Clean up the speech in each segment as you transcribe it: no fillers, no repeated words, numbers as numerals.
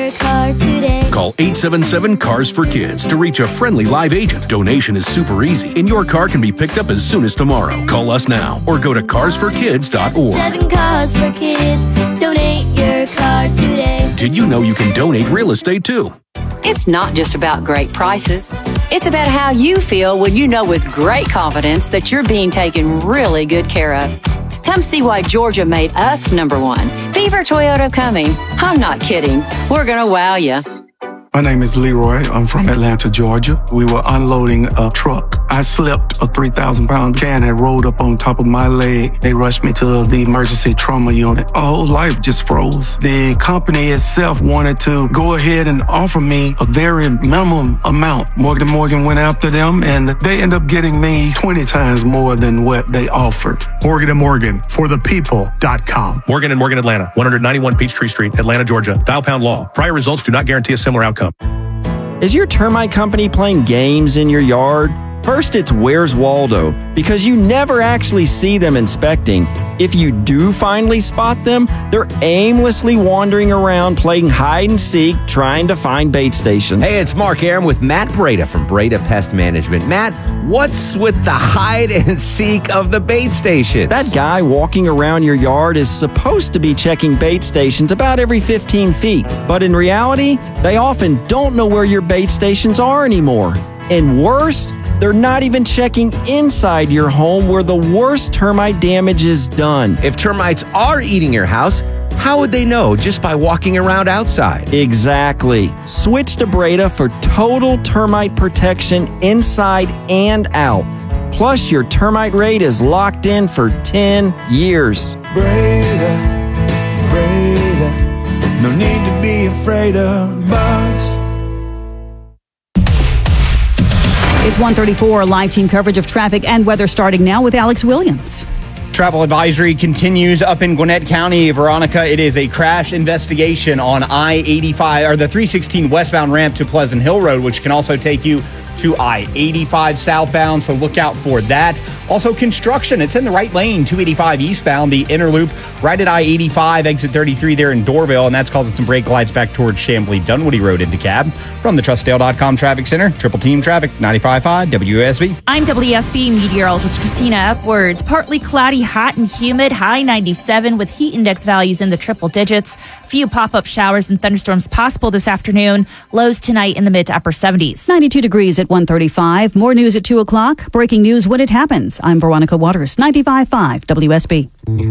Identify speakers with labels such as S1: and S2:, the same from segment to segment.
S1: your car today.
S2: Call 877-CARS-FOR-KIDS to reach a friendly live agent. Donation is super easy, and your car can be picked up as soon as tomorrow. Call us now or go to carsforkids.org.
S1: 7 Cars for Kids. Donate your car today.
S2: Did you know you can donate real estate too?
S3: It's not just about great prices. It's about how you feel when you know with great confidence that you're being taken really good care of. Come see why Georgia made us number one. Beaver Toyota coming. I'm not kidding. We're going to wow you.
S4: My name is Leroy. I'm from Atlanta, Georgia. We were unloading a truck. I slipped. A 3,000-pound can had rolled up on top of my leg. They rushed me to the emergency trauma unit. My whole life just froze. The company itself wanted to go ahead and offer me a very minimum amount. Morgan & Morgan went after them, and they ended up getting me 20 times more than what they offered.
S5: Morgan & Morgan, forthepeople.com.
S6: Morgan & Morgan Atlanta, 191 Peachtree Street, Atlanta, Georgia. Dial pound law. Prior results do not guarantee a similar outcome.
S7: Is your termite company playing games in your yard? First, it's Where's Waldo, because you never actually see them inspecting. If you do finally spot them, they're aimlessly wandering around playing hide and seek, trying to find bait stations.
S8: Hey, it's Mark Aram with Matt Breda from Breda Pest Management. Matt, what's with the hide and seek of the bait stations?
S7: That guy walking around your yard is supposed to be checking bait stations about every 15 feet. But in reality, they often don't know where your bait stations are anymore. And worse, they're not even checking inside your home where the worst termite damage is done.
S8: If termites are eating your house, how would they know just by walking around outside?
S7: Exactly. Switch to Breda for total termite protection inside and out. Plus, your termite rate is locked in for 10 years.
S9: Breda, no need to be afraid of bugs.
S10: It's 1:34, live team coverage of traffic and weather starting now with Alex Williams.
S11: Travel advisory continues up in Gwinnett County. Veronica, it is a crash investigation on I-85, or the 316 westbound ramp to Pleasant Hill Road, which can also take you to I-85 southbound, so look out for that. Also, construction. It's in the right lane, 285 eastbound, the inner loop, right at I-85, exit 33 there in Dorville, and that's causing some brake glides back towards Chamblee-Dunwoody Road into Cab. From the TrustDale.com Traffic Center, Triple Team Traffic, 95.5 WSB.
S12: I'm WSB meteorologist Christina Upwards. Partly cloudy, hot and humid, high 97 with heat index values in the triple digits. Few pop-up showers and thunderstorms possible this afternoon. Lows tonight in the mid to upper 70s.
S10: 92 degrees at 1:35. More news at 2 o'clock. Breaking news when it happens. I'm Veronica Waters, 95.5 WSB.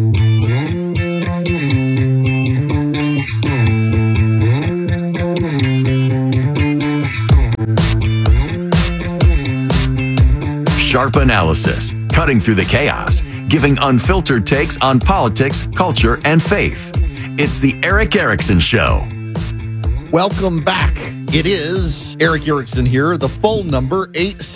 S13: Sharp analysis, cutting through the chaos, giving unfiltered takes on politics, culture, and faith. It's the Erick Erickson Show.
S14: Welcome back. It is Erick Erickson here. The phone number,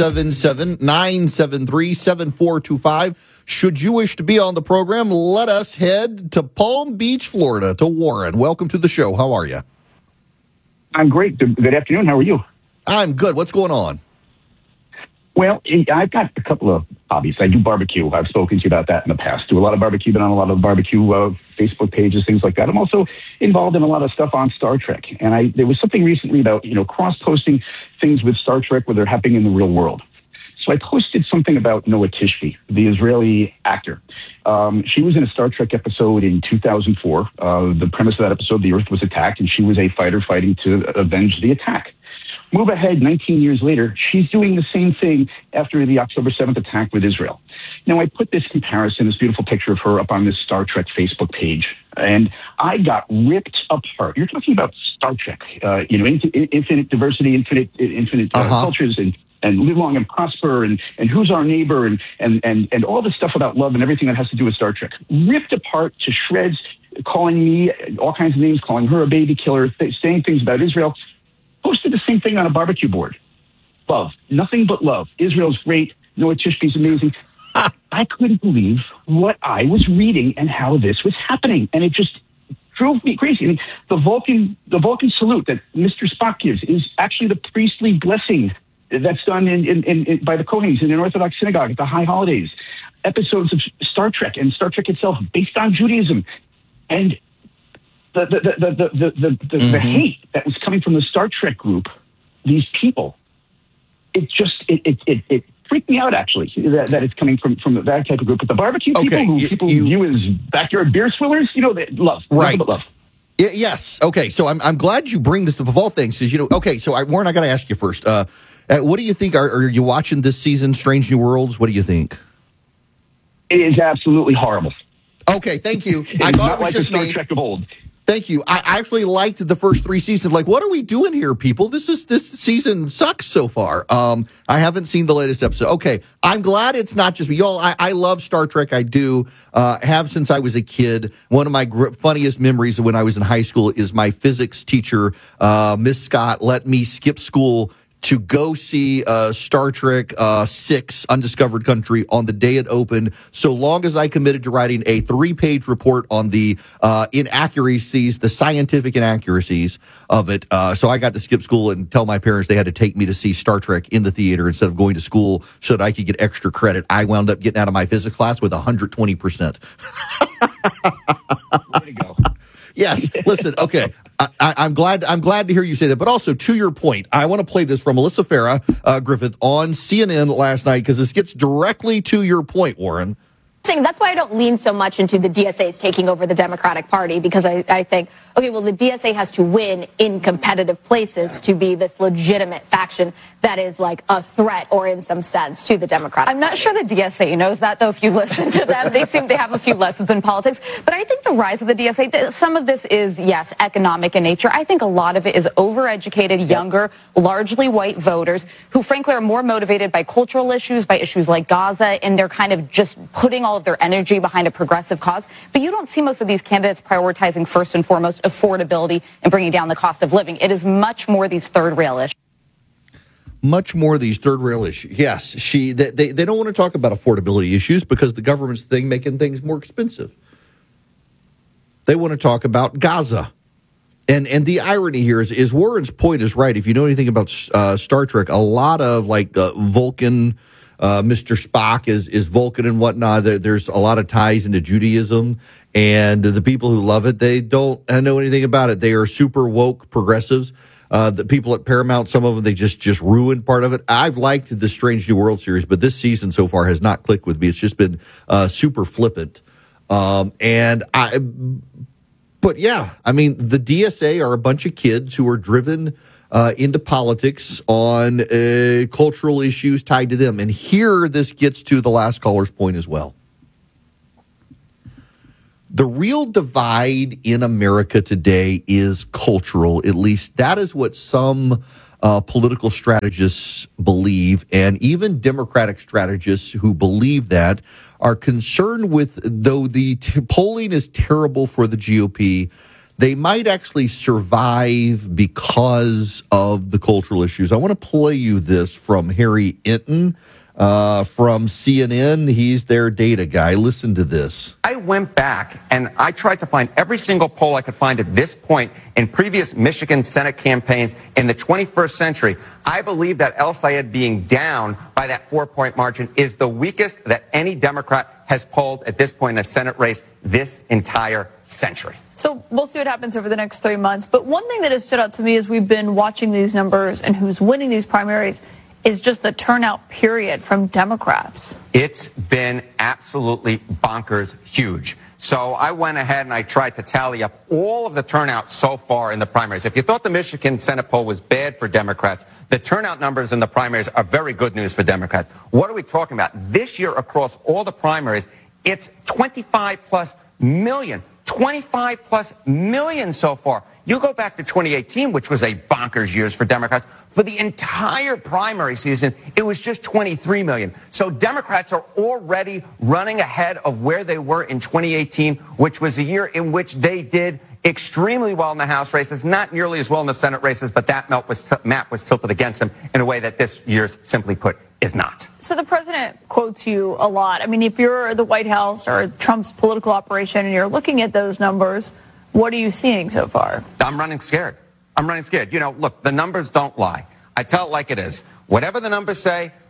S14: 877-973-7425. Should you wish to be on the program, let us head to Palm Beach, Florida, to Warren. Welcome to the show. How are you?
S15: I'm great. Good afternoon. How are you?
S14: I'm good. What's going on?
S15: Well, I've got a couple of hobbies. I do barbecue. I've spoken to you about that in the past. Do a lot of barbecue, been on a lot of barbecue Facebook pages, things like that. I'm also involved in a lot of stuff on Star Trek. And there was something recently about, cross-posting things with Star Trek where they're happening in the real world. So I posted something about Noah Tishby, the Israeli actor. She was in a Star Trek episode in 2004. The premise of that episode, the Earth was attacked, and she was a fighter fighting to avenge the attack. Move ahead 19 years later, she's doing the same thing after the October 7th attack with Israel. Now, I put this comparison, this beautiful picture of her up on this Star Trek Facebook page, and I got ripped apart. You're talking about Star Trek, infinite diversity, infinite cultures, and live long and prosper, and who's our neighbor, and all this stuff about love and everything that has to do with Star Trek. Ripped apart to shreds, calling me all kinds of names, calling her a baby killer, saying things about Israel. Posted the same thing on a barbecue board. Love. Nothing but love. Israel's great. Noah Tishby's amazing. I couldn't believe what I was reading and how this was happening. And it just drove me crazy. I mean, the Vulcan salute that Mr. Spock gives is actually the priestly blessing that's done in by the Kohens in an Orthodox synagogue at the high holidays. Episodes of Star Trek and Star Trek itself based on Judaism. And the hate that was coming from the Star Trek group, these people, it freaked me out, actually, that it's coming from that type of group. But the barbecue people, who people view as backyard beer swillers, they love.
S14: Right.
S15: But love.
S14: Yes. Okay. So I'm glad you bring this up of all things. Because, so Warren, I got to ask you first. What do you think? Are you watching this season, Strange New Worlds? What do you think?
S15: It is absolutely horrible.
S14: Okay. Thank you. I
S15: It's
S14: thought
S15: not
S14: it was
S15: like the
S14: just
S15: Star
S14: me.
S15: Trek of old.
S14: Thank you. I actually liked the first 3 seasons. Like, what are we doing here, people? This season sucks so far. I haven't seen the latest episode. Okay, I'm glad it's not just me. Y'all, I love Star Trek. I do. Have since I was a kid. One of my funniest memories of when I was in high school is my physics teacher, Miss Scott, let me skip school to go see Star Trek 6 Undiscovered Country on the day it opened, so long as I committed to writing a 3-page report on the inaccuracies, the scientific inaccuracies of it. So I got to skip school and tell my parents they had to take me to see Star Trek in the theater instead of going to school so that I could get extra credit. I wound up getting out of my physics class with 120%.
S15: Way to go.
S14: Yes. Listen. Okay. I'm glad to hear you say that. But also, to your point, I want to play this from Melissa Farah Griffith on CNN last night because this gets directly to your point, Warren.
S16: That's why I don't lean so much into the DSA's taking over the Democratic Party, because I think, okay, well, the DSA has to win in competitive places to be this legitimate faction that is like a threat, or in some sense, to the Democratic
S17: I'm not sure the DSA knows that, though. If you listen to them, they seem to have a few lessons in politics. But I think the rise of the DSA, some of this is, yes, economic in nature. I think a lot of it is overeducated, younger, largely white voters who, frankly, are more motivated by cultural issues, by issues like Gaza, and they're kind of just putting all of their energy behind a progressive cause. But you don't see most of these candidates prioritizing first and foremost affordability and bringing down the cost of living. It is much more these third-rail issues.
S14: Much more of these third-rail issues. Yes, they don't want to talk about affordability issues because the government's making things more expensive. They want to talk about Gaza. And the irony here is Warren's point is right. If you know anything about Star Trek, a lot of Vulcan, Mr. Spock is Vulcan and whatnot. There's a lot of ties into Judaism, and the people who love it, they don't know anything about it. They are super woke progressives. The people at Paramount, some of them, they just ruined part of it. I've liked the Strange New World series, but this season so far has not clicked with me. It's just been super flippant. But yeah, I mean, the DSA are a bunch of kids who are driven into politics on cultural issues tied to them. And here this gets to the last caller's point as well. The real divide in America today is cultural. At least that is what some political strategists believe. And even Democratic strategists who believe that are concerned with, though the polling is terrible for the GOP, they might actually survive because of the cultural issues. I want to play you this from Harry Enton from CNN. He's their data guy. Listen to this.
S18: I went back and I tried to find every single poll I could find at this point in previous Michigan Senate campaigns in the 21st century. I believe that El Sayed being down by that 4-point margin is the weakest that any Democrat has polled at this point in a Senate race this entire century.
S19: So we'll see what happens over the next 3 months. But one thing that has stood out to me as we've been watching these numbers and who's winning these primaries is just the turnout period from Democrats.
S18: It's been absolutely bonkers huge. So I went ahead and I tried to tally up all of the turnout so far in the primaries. If you thought the Michigan Senate poll was bad for Democrats, the turnout numbers in the primaries are very good news for Democrats. What are we talking about? This year across all the primaries, it's 25+ million. 25+ million so far. You go back to 2018, which was a bonkers year for Democrats. For the entire primary season, it was just 23 million. So Democrats are already running ahead of where they were in 2018, which was a year in which they did extremely well in the House races, not nearly as well in the Senate races, but that map was tilted against them in a way that this year's, simply put, is not.
S19: So the president quotes you a lot. I mean, if you're the White House or Trump's political operation and you're looking at those numbers, what are you seeing so far?
S18: I'm running scared. You know, look, the numbers don't lie. I tell it like it is. Whatever the numbers say,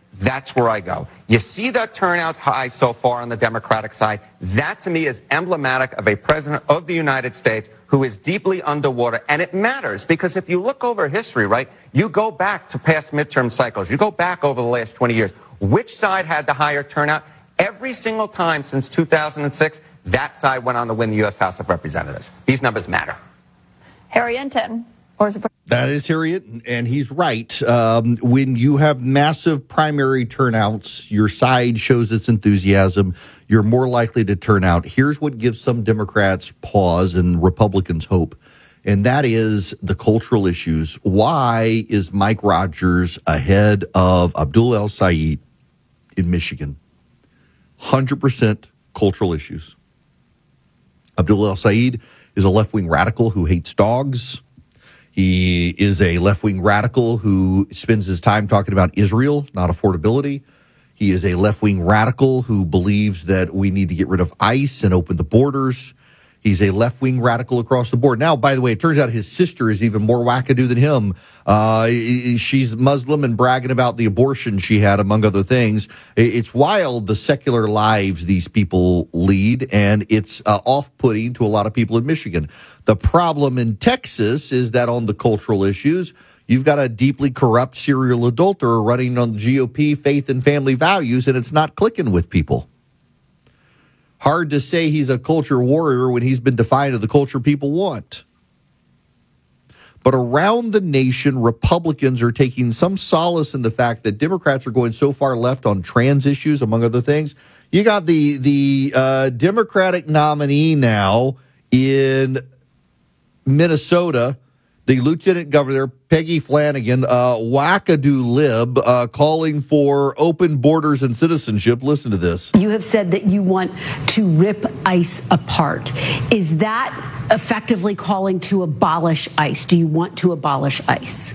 S18: that's where I go. You see that turnout high so far on the Democratic side? That, to me, is emblematic of a president of the United States who is deeply underwater. And it matters because if you look over history, right, you go back to past midterm cycles. You go back over the last 20 years. Which side had the higher turnout? Every single time since 2006, that side went on to win the U.S. House of Representatives. These numbers matter.
S19: Harry Enten, or is it?
S14: That is Harriet, and he's right. When you have massive primary turnouts, your side shows its enthusiasm, you're more likely to turn out. Here's what gives some Democrats pause and Republicans hope, and that is the cultural issues. Why is Mike Rogers ahead of Abdul El-Sayed in Michigan? 100% cultural issues. Abdul El-Sayed is a left-wing radical who hates dogs. He is a left-wing radical who spends his time talking about Israel, not affordability. He is a left-wing radical who believes that we need to get rid of ICE and open the borders. He's a left-wing radical across the board. Now, by the way, it turns out his sister is even more wackadoo than him. She's Muslim and bragging about the abortion she had, among other things. It's wild, the secular lives these people lead, and it's off-putting to a lot of people in Michigan. The problem in Texas is that on the cultural issues, you've got a deeply corrupt serial adulterer running on the GOP faith and family values, and it's not clicking with people. Hard to say he's a culture warrior when he's been defiant of the culture people want. But around the nation, Republicans are taking some solace in the fact that Democrats are going so far left on trans issues, among other things. You got the Democratic nominee now in Minnesota, the Lieutenant Governor, Peggy Flanagan, wackadoo lib, calling for open borders and citizenship. Listen to this.
S20: You have said that you want to rip ICE apart. Is that effectively calling to abolish ICE? Do you want to abolish ICE?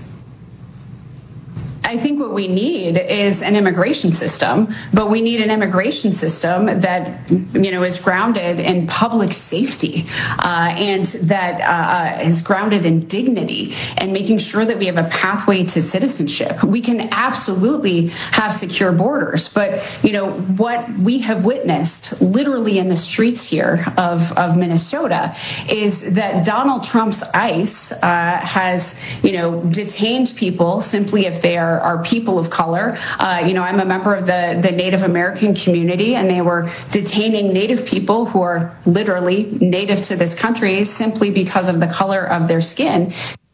S21: I think what we need is an immigration system, but we need an immigration system that, is grounded in public safety and that is grounded in dignity and making sure that we have a pathway to citizenship. We can absolutely have secure borders, but, what we have witnessed literally in the streets here of Minnesota is that Donald Trump's ICE has, detained people simply if they are people of color. I'm a member of the Native American community, and they were detaining Native people who are literally native to this country simply because of the color of their skin.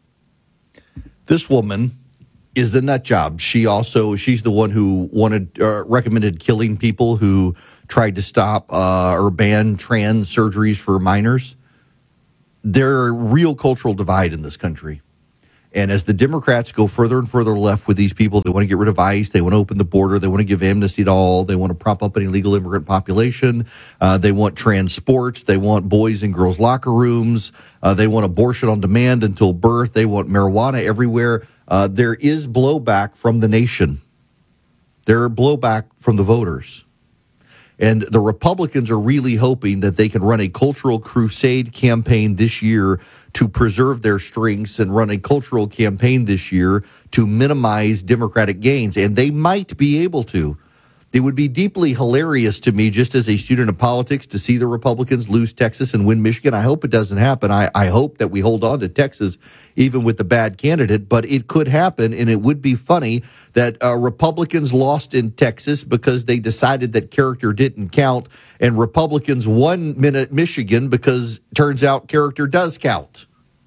S14: This woman is a nut job. She's the one who recommended killing people who tried to stop or ban trans surgeries for minors. There's a real cultural divide in this country. And as the Democrats go further and further left with these people, they want to get rid of ICE. They want to open the border. They want to give amnesty to all. They want to prop up an illegal immigrant population. They want trans sports. They want boys and girls locker rooms. They want abortion on demand until birth. They want marijuana everywhere. There is blowback from the nation. There are blowback from the voters. And the Republicans are really hoping that they can run a cultural crusade campaign this year to preserve their strengths and run a cultural campaign this year to minimize Democratic gains. And they might be able to. It would be deeply hilarious to me, just as a student of politics, to see the Republicans lose Texas and win Michigan. I hope it doesn't happen. I hope that we hold on to Texas, even with the bad candidate, but it could happen, and it would be funny that Republicans lost in Texas because they decided that character didn't count, and Republicans won Michigan because turns out character does count.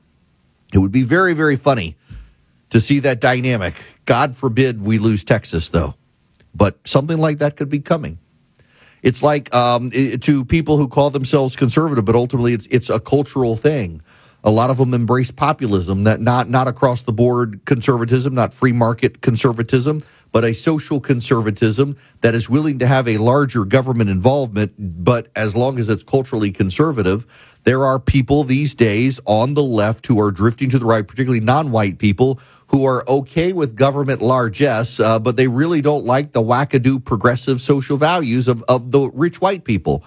S14: It would be very, very funny to see that dynamic. God forbid we lose Texas, though. But something like that could be coming. It's like to people who call themselves conservative, but ultimately it's a cultural thing. A lot of them embrace populism, that not across the board conservatism, not free market conservatism, but a social conservatism that is willing to have a larger government involvement, but as long as it's culturally conservative. There are people these days on the left who are drifting to the right, particularly non-white people, who are okay with government largesse, but they really don't like the wackadoo progressive social values of the rich white people.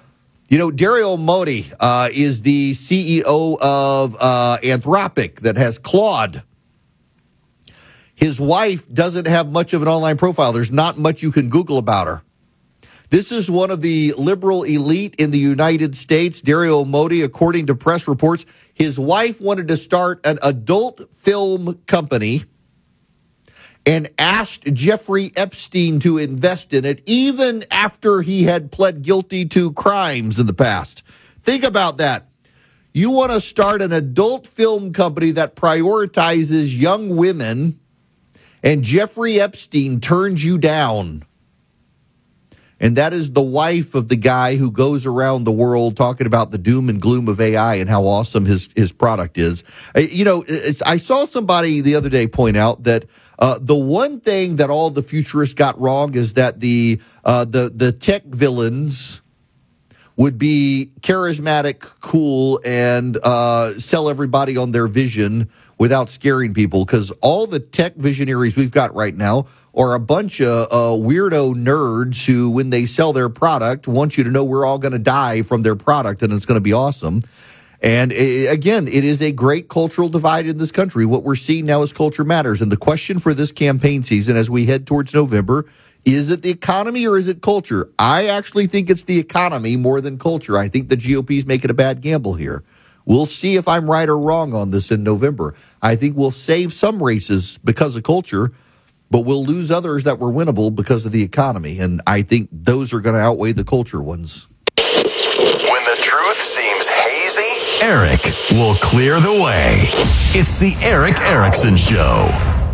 S14: Dario Modi is the CEO of Anthropic that has Claude. His wife doesn't have much of an online profile. There's not much you can Google about her. This is one of the liberal elite in the United States, Dario Modi, according to press reports. His wife wanted to start an adult film company and asked Jeffrey Epstein to invest in it, even after he had pled guilty to crimes in the past. Think about that. You want to start an adult film company that prioritizes young women, and Jeffrey Epstein turns you down. And that is the wife of the guy who goes around the world talking about the doom and gloom of AI and how awesome his product is. I saw somebody the other day point out that the one thing that all the futurists got wrong is that the tech villains would be charismatic, cool, and sell everybody on their vision without scaring people, because all the tech visionaries we've got right now are a bunch of weirdo nerds who, when they sell their product, want you to know we're all going to die from their product and it's going to be awesome. And again, it is a great cultural divide in this country. What we're seeing now is culture matters. And the question for this campaign season as we head towards November, is it the economy or is it culture? I actually think it's the economy more than culture. I think the GOP is making a bad gamble here. We'll see if I'm right or wrong on this in November. I think we'll save some races because of culture, but we'll lose others that were winnable because of the economy. And I think those are going to outweigh the culture ones.
S13: When the truth seems hazy, Eric will clear the way. It's the Eric Erickson Show.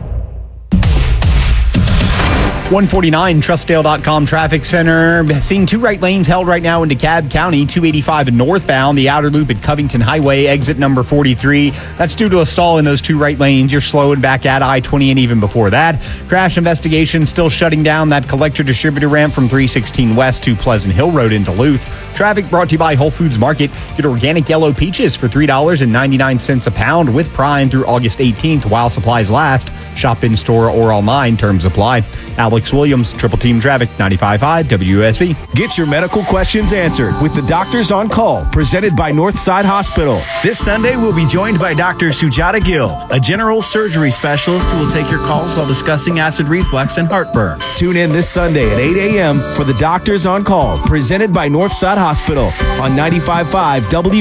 S11: 149 Trustdale.com traffic center. Seeing 2 right lanes held right now into DeKalb County, 285 northbound, the outer loop at Covington Highway, exit number 43. That's due to a stall in those 2 right lanes. You're slowing back at I-20 and even before that. Crash investigation still shutting down that collector distributor ramp from 316 West to Pleasant Hill Road in Duluth. Traffic brought to you by Whole Foods Market. Get organic yellow peaches for $3.99 a pound with Prime through August 18th while supplies last. Shop in store or online. Terms apply. Alex Williams, Triple Team Traffic, 95.5 WSB.
S1: Get your medical questions answered with the Doctors on Call, presented by Northside Hospital. This Sunday, we'll be joined by Dr. Sujata Gill, a general surgery specialist who will take your calls while discussing acid reflux and heartburn. Tune in this Sunday at 8 a.m. for the Doctors on Call, presented by Northside Hospital on 95.5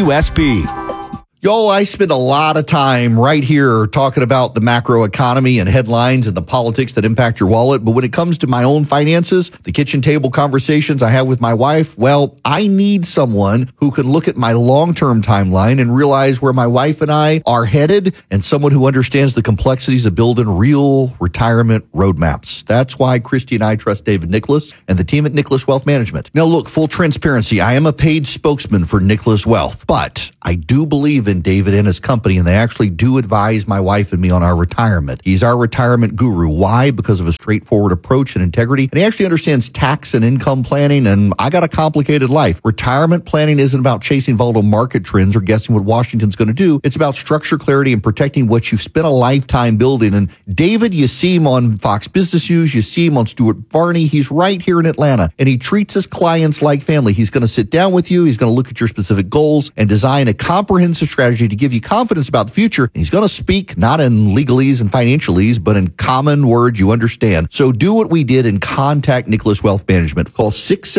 S1: WSB.
S14: Y'all, I spend a lot of time right here talking about the macro economy and headlines and the politics that impact your wallet. But when it comes to my own finances, the kitchen table conversations I have with my wife, well, I need someone who can look at my long-term timeline and realize where my wife and I are headed, and someone who understands the complexities of building real retirement roadmaps. That's why Christy and I trust David Nicholas and the team at Nicholas Wealth Management. Now, look, full transparency, I am a paid spokesman for Nicholas Wealth, but I do believe in David and his company, and they actually do advise my wife and me on our retirement. He's our retirement guru. Why? Because of a straightforward approach and integrity. And he actually understands tax and income planning, and I got a complicated life. Retirement planning isn't about chasing volatile market trends or guessing what Washington's going to do. It's about structure, clarity, and protecting what you've spent a lifetime building. And David, you see him on Fox Business News, you see him on Stuart Varney. He's right here in Atlanta, and he treats his clients like family. He's going to sit down with you. He's going to look at your specific goals and design a comprehensive strategy to give you confidence about the future. And he's going to speak not in legalese and financialese, but in common words you understand. So do what we did and contact Nicholas Wealth Management. Call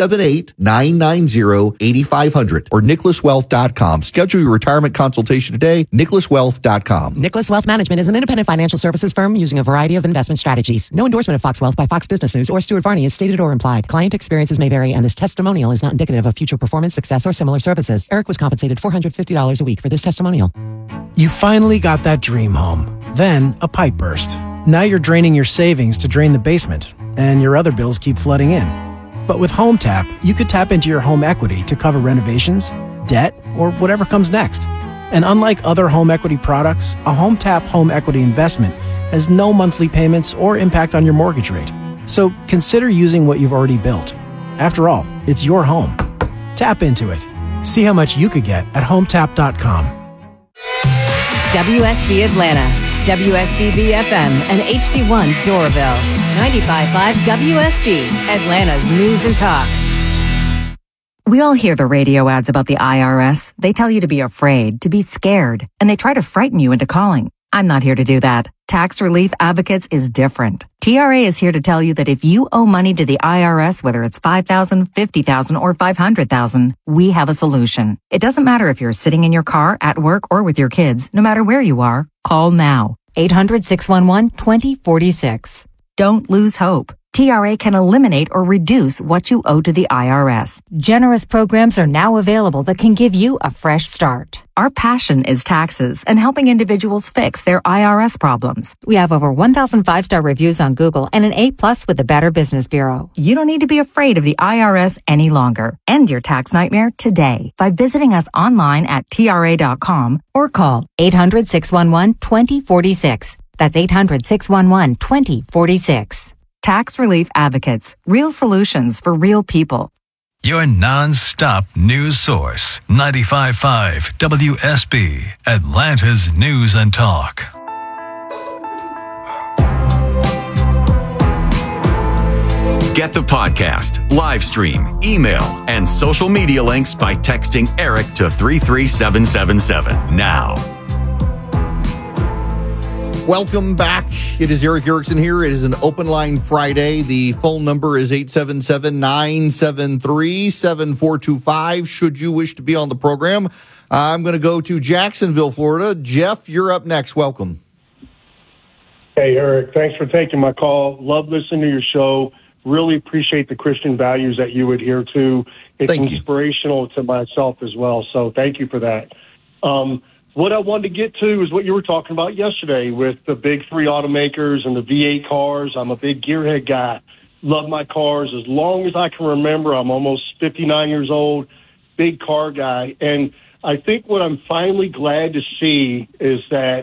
S14: 678-990-8500 or nicholaswealth.com. Schedule your retirement consultation today. nicholaswealth.com.
S22: Nicholas Wealth Management is an independent financial services firm using a variety of investment strategies. No endorsement of Fox Wealth by Fox Business News or Stuart Varney is stated or implied. Client experiences may vary, and this testimonial is not indicative of future performance, success, or similar services. Eric was compensated $450 a week for this testimonial.
S23: You finally got that dream home. Then a pipe burst. Now you're draining your savings to drain the basement, and your other bills keep flooding in. But with HomeTap, you could tap into your home equity to cover renovations, debt, or whatever comes next. And unlike other home equity products, a HomeTap home equity investment has no monthly payments or impact on your mortgage rate. So consider using what you've already built. After all, it's your home. Tap into it. See how much you could get at HomeTap.com.
S3: WSB Atlanta, WSB FM, and HD1 Doraville. 95.5 WSB, Atlanta's News and Talk.
S24: We all hear the radio ads about the IRS. They tell you to be afraid, to be scared, and they try to frighten you into calling. I'm not here to do that. Tax Relief Advocates is different. TRA is here to tell you that if you owe money to the IRS, whether it's $5,000, $50,000, or $500,000, we have a solution. It doesn't matter if you're sitting in your car, at work, or with your kids. No matter where you are, call now. 800-611-2046. Don't lose hope. TRA can eliminate or reduce what you owe to the IRS.
S2: Generous programs are now available that can give you a fresh start.
S24: Our passion is taxes and helping individuals fix their IRS problems.
S2: We have over 1,000 5-star reviews on Google and an A+ with the Better Business Bureau.
S24: You don't need to be afraid of the IRS any longer. End your tax nightmare today by visiting us online at TRA.com
S2: or call 800-611-2046. That's 800-611-2046.
S24: Tax Relief Advocates. Real solutions for real people.
S4: Your non-stop news source. 95.5 WSB, Atlanta's News and Talk.
S13: Get the podcast, live stream, email, and social media links by texting Eric to 33777 now.
S14: Welcome back. It is Eric Erickson here. It is an open line Friday. The phone number is 877-973-7425. Should you wish to be on the program, I'm going to go to Jacksonville, Florida. Jeff, you're up next. Welcome.
S5: Hey, Eric. Thanks for taking my call. Love listening to your show. Really appreciate the Christian values that you adhere to. It's inspirational to myself as well. So thank you for that. What I wanted to get to is what you were talking about yesterday with the big three automakers and the V8 cars. I'm a big gearhead guy. Love my cars as long as I can remember. I'm almost 59 years old, big car guy. And I think what I'm finally glad to see is that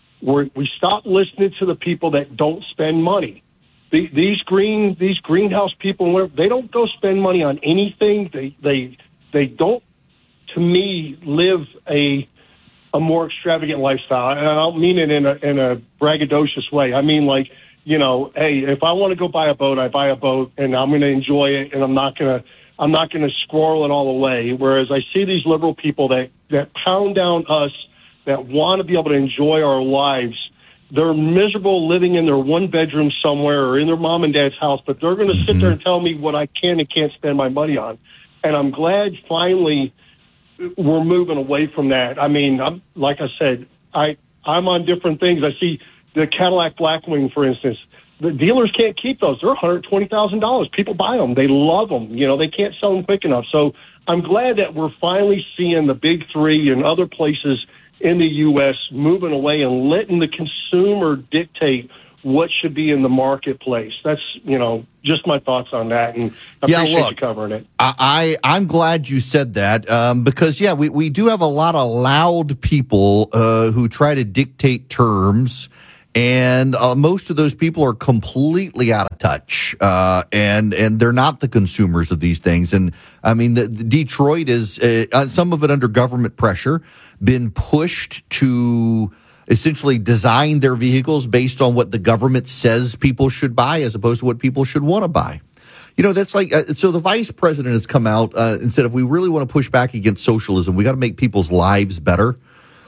S5: we stop listening to the people that don't spend money. These greenhouse people, they don't go spend money on anything. They don't, to me, live a more extravagant lifestyle. And I don't mean it in a braggadocious way. I mean, like, you know, hey, if I want to go buy a boat, I buy a boat and I'm going to enjoy it and I'm not going to squirrel it all away. Whereas I see these liberal people that pound down us, that want to be able to enjoy our lives. They're miserable living in their one bedroom somewhere or in their mom and dad's house, but they're going to sit there and tell me what I can and can't spend my money on. And I'm glad finally we're moving away from that. I mean, like I said, I'm on different things. I see the Cadillac Blackwing, for instance. The dealers can't keep those. They're $120,000. People buy them. They love them. You know, they can't sell them quick enough. So I'm glad that we're finally seeing the big three and other places in the U.S. moving away and letting the consumer dictate what should be in the marketplace. That's, you know, just my thoughts on that. And I appreciate you covering it.
S14: I'm glad you said that because, we do have a lot of loud people who try to dictate terms. And most of those people are completely out of touch, and they're not the consumers of these things. And I mean, the Detroit is some of it under government pressure, been pushed to essentially design their vehicles based on what the government says people should buy, as opposed to what people should want to buy. You know, that's like so. The vice president has come out and said, if we really want to push back against socialism, we got to make people's lives better.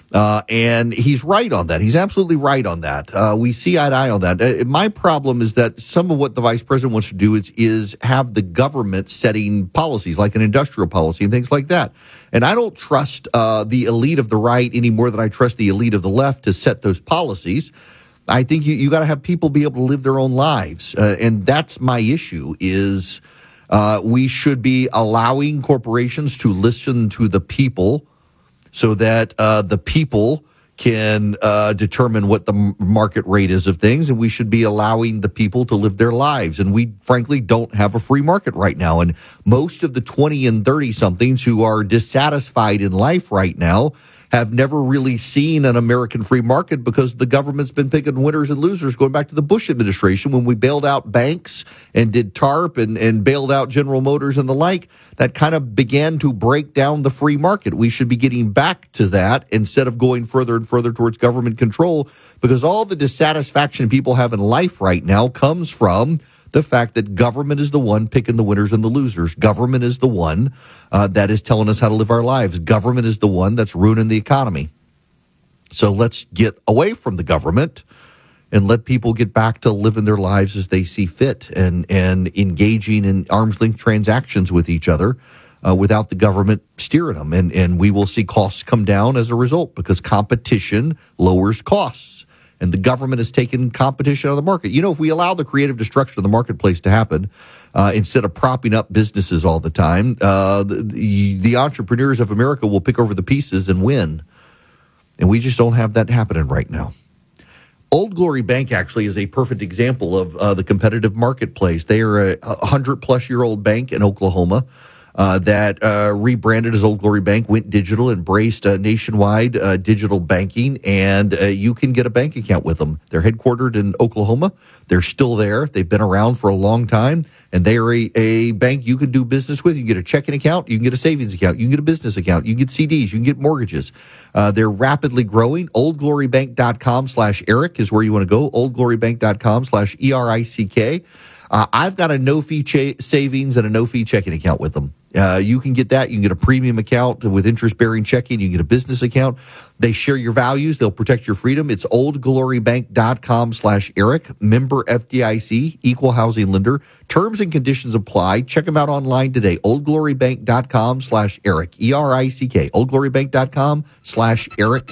S14: And he's right on that. He's absolutely right on that. We see eye to eye on that. My problem is that some of what the vice president wants to do is have the government setting policies, like an industrial policy and things like that. And I don't trust the elite of the right any more than I trust the elite of the left to set those policies. I think you got to have people be able to live their own lives. And that's my issue is we should be allowing corporations to listen to the people so that the people can determine what the market rate is of things, and we should be allowing the people to live their lives. And we, frankly, don't have a free market right now. And most of the 20 and 30-somethings who are dissatisfied in life right now have never really seen an American free market because the government's been picking winners and losers going back to the Bush administration when we bailed out banks and did TARP and bailed out General Motors and the like. That kind of began to break down the free market. We should be getting back to that instead of going further and further towards government control, because all the dissatisfaction people have in life right now comes from the fact that government is the one picking the winners and the losers. Government is the one that is telling us how to live our lives. Government is the one that's ruining the economy. So let's get away from the government and let people get back to living their lives as they see fit and engaging in arm's length transactions with each other without the government steering them. And we will see costs come down as a result because competition lowers costs. And the government has taken competition out of the market. You know, if we allow the creative destruction of the marketplace to happen, instead of propping up businesses all the time, the entrepreneurs of America will pick over the pieces and win. And we just don't have that happening right now. Old Glory Bank actually is a perfect example of the competitive marketplace. They are a 100-plus-year-old bank in Oklahoma that rebranded as Old Glory Bank, went digital, embraced nationwide digital banking, and you can get a bank account with them. They're headquartered in Oklahoma. They're still there. They've been around for a long time, and they are a bank you can do business with. You can get a checking account. You can get a savings account. You can get a business account. You can get CDs. You can get mortgages. They're rapidly growing. OldGloryBank.com/Eric is where you want to go. OldGloryBank.com/ERICK. I've got a no-fee savings and a no-fee checking account with them. You can get that. You can get a premium account with interest-bearing checking. You can get a business account. They share your values. They'll protect your freedom. It's OldGloryBank.com/Eric. Member FDIC, equal housing lender. Terms and conditions apply. Check them out online today. OldGloryBank.com/Eric. ERICK. OldGloryBank.com/Eric.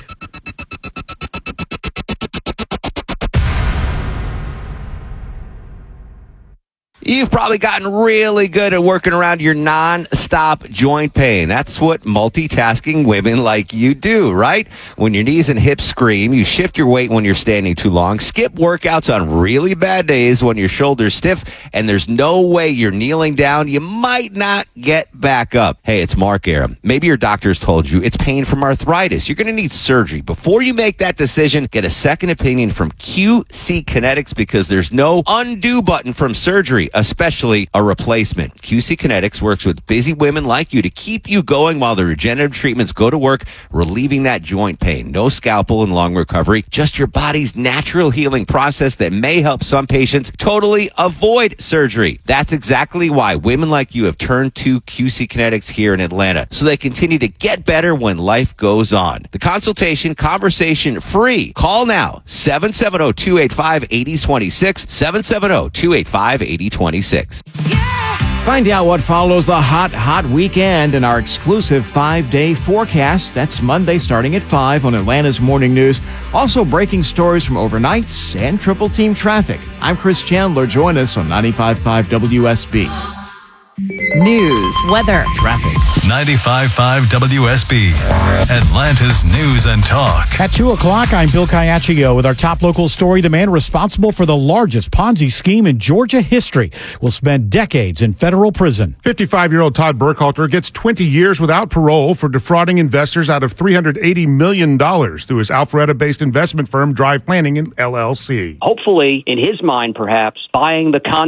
S6: You've probably gotten really good at working around your non-stop joint pain. That's what multitasking women like you do, right? When your knees and hips scream, you shift your weight when you're standing too long, skip workouts on really bad days when your shoulder's stiff, and there's no way you're kneeling down. You might not get back up. Hey, it's Mark Arum. Maybe your doctor's told you it's pain from arthritis. You're going to need surgery. Before you make that decision, get a second opinion from QC Kinetics because there's no undo button from surgery, especially a replacement. QC Kinetics works with busy women like you to keep you going while the regenerative treatments go to work, relieving that joint pain. No scalpel and long recovery, just your body's natural healing process that may help some patients totally avoid surgery. That's exactly why women like you have turned to QC Kinetics here in Atlanta, so they continue to get better when life goes on. The consultation, conversation free. Call now, 770-285-8026, 770-285-8026.
S7: Find out what follows the hot weekend in our exclusive 5-day forecast. That's Monday starting at 5 on Atlanta's Morning News. Also breaking stories from overnights and triple team traffic. I'm Chris Chandler. Join us on 95.5 WSB.
S2: News, weather,
S4: traffic. 95.5 WSB, Atlanta's News and Talk.
S8: At 2 o'clock, I'm Bill Caiaccio with our top local story. The man responsible for the largest Ponzi scheme in Georgia history will spend decades in federal prison.
S9: 55-year-old Todd Burkhalter gets 20 years without parole for defrauding investors out of $380 million through his Alpharetta-based investment firm Drive Planning LLC.
S25: Hopefully, in his mind, perhaps, buying the